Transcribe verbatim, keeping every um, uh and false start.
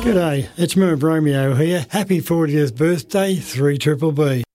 G'day, it's Merv Romeo here. Happy fortieth birthday, three Triple B.